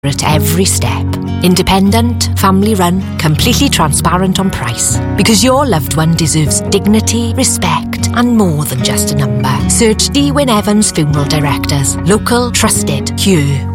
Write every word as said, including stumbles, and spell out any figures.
at every step. Independent, family-run, completely transparent on price. Because your loved one deserves dignity, respect, and more than just a number. Search D. Wyn Evans Funeral Directors. Local, trusted, Q.